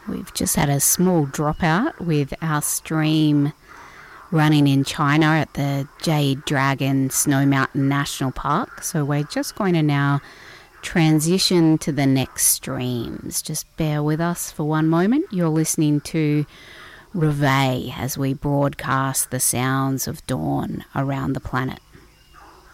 We've just had a small dropout with our stream running in China at the Jade Dragon Snow Mountain National Park. So we're just going to now transition to the next streams. Just bear with us for one moment. You're listening to Reveille as we broadcast the sounds of dawn around the planet.